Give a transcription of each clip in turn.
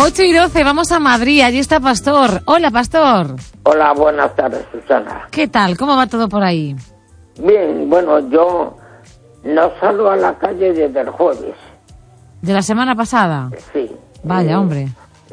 8:12, vamos a Madrid, allí está Pastor. Hola, Pastor. Hola, buenas tardes, Susana. ¿Qué tal? ¿Cómo va todo por ahí? Bien, bueno, yo no salgo a la calle desde el jueves. ¿De la semana pasada? Sí. Vaya, hombre.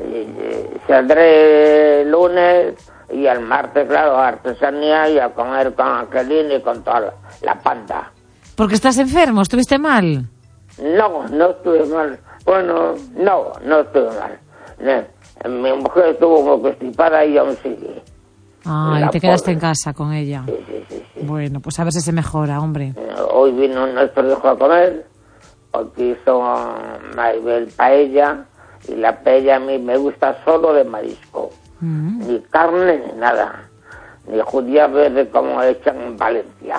Saldré el lunes y el martes, claro, a artesanía y a comer con Angelina y con toda la panda. ¿Porque estás enfermo? ¿Estuviste mal? No estuve mal. Bueno, no estuve mal. Mi mujer estuvo un poco constipada y aún sigue. Ah, y te quedaste en casa con ella. Sí. Bueno, pues a ver si se mejora, hombre. Hoy vino nuestro hijo a comer, porque hizo Maribel paella, y la paella a mí me gusta solo de marisco. Ni carne ni nada. Ni judía verde como echan en Valencia.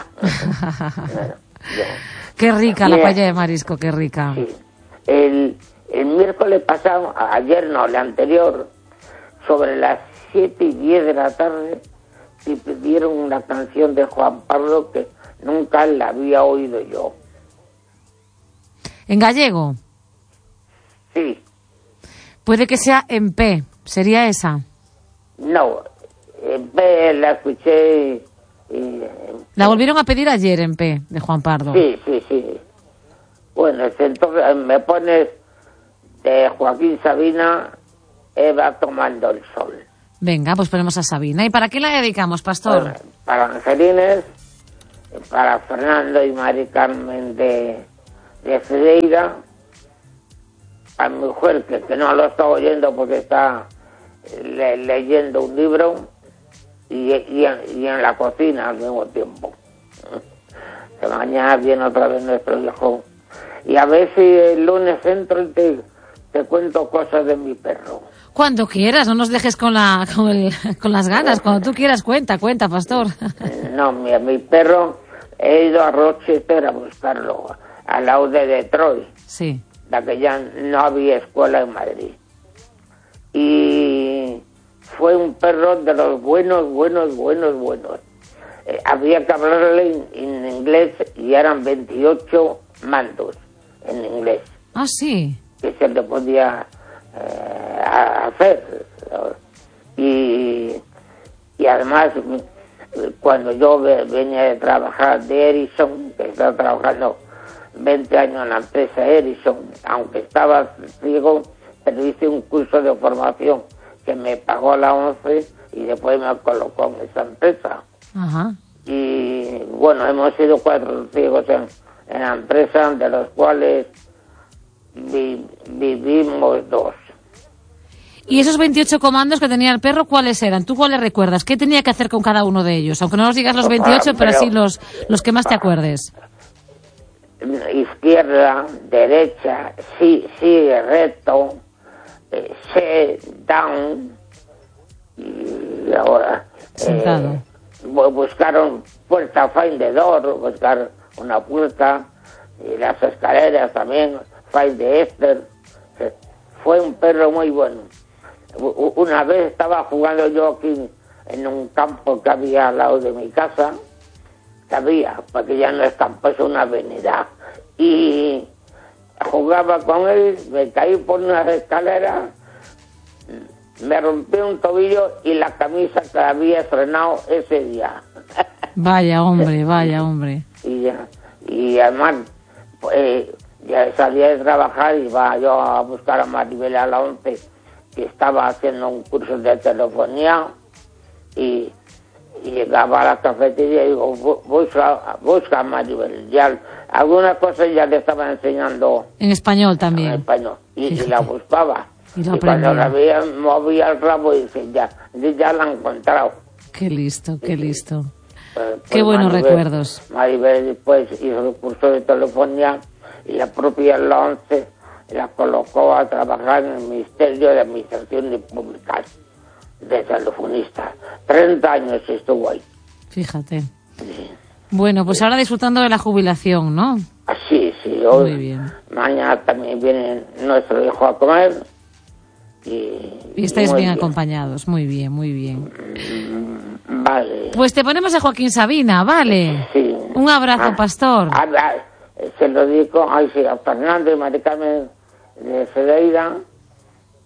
Qué rica la paella de marisco, qué rica. Sí. El miércoles pasado, ayer no, el anterior, sobre las 7:10 de la tarde, te pidieron una canción de Juan Pardo que nunca la había oído yo. ¿En gallego? Sí. Puede que sea en P, ¿sería esa? No, la escuché y... La volvieron a pedir ayer en P, de Juan Pardo. Sí. Bueno, entonces me pones de Joaquín Sabina, Eva tomando el sol. Venga, pues ponemos a Sabina. ¿Y para qué la dedicamos, Pastor? Bueno, para Angelines, para Fernando y Mari Carmen de Freira, a mi mujer, que no lo está oyendo porque está leyendo un libro, y en la cocina al mismo tiempo. Que mañana viene otra vez nuestro hijo. Y a ver si el lunes entro y te cuento cosas de mi perro. Cuando quieras, no nos dejes con las ganas. Cuando tú quieras, cuenta, Pastor. No, mi perro, he ido a Rochester a buscarlo, al lado de Detroit. Sí. La que ya no había escuela en Madrid. Y fue un perro de los buenos. Había que hablarle en inglés y eran 28 mandos en inglés. Ah, sí. Que se le podía hacer. Y además, cuando yo venía de trabajar de Ericsson, que estaba trabajando 20 años en la empresa Ericsson, aunque estaba ciego, pero hice un curso de formación que me pagó la 11 y después me colocó en esa empresa. Ajá. Y bueno, hemos sido 4 ciegos en la empresa, de los cuales vivimos 2. ¿Y esos 28 comandos que tenía el perro, cuáles eran? ¿Tú cuáles recuerdas? ¿Qué tenía que hacer con cada uno de ellos? Aunque no nos digas los 28, pero sí los que más te acuerdes. Izquierda, derecha, sí, recto, sit down, y ahora sentado. Buscaron puerta, find the door, buscar una puerta, y las escaleras también, find the Esther. Fue un perro muy bueno. Una vez estaba jugando yo aquí en un campo que había al lado de mi casa, porque ya no es campo, es una avenida, y jugaba con él, me caí por una escalera, me rompí un tobillo y la camisa que había estrenado ese día. Vaya hombre. Y además, ya salía de trabajar y iba yo a buscar a Maribel a la 11, que estaba haciendo un curso de telefonía, y llegaba a la cafetería y digo, busca a Maribel. Ya, alguna cosa ya le estaba enseñando. En español también. En español. Y la buscaba. Y cuando la veía, movía el rabo y dice, ya la he encontrado. Qué listo. Qué buenos recuerdos. Maribel después hizo el curso de telefonía y la propia la 11 la colocó a trabajar en el Ministerio de Administraciones Públicas de telefonista. 30 años estuvo ahí. Fíjate. Sí. Bueno, pues ahora disfrutando de la jubilación, ¿no? Sí, hoy. Muy bien. Mañana también viene nuestro hijo a comer. Y estáis bien acompañados. Muy bien. Vale. Pues te ponemos a Joaquín Sabina, ¿vale? Sí. Un abrazo, Pastor. Se lo digo a Fernando y Mari Carmen de Freira,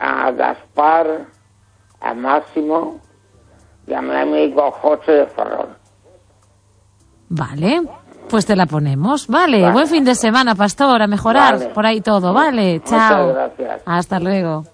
a Gaspar, a Máximo y a mi amigo José de Ferrol. Vale, pues te la ponemos. Vale, buen fin de semana, Pastor, a mejorar por ahí todo. Vale, chao. Muchas gracias. Hasta luego.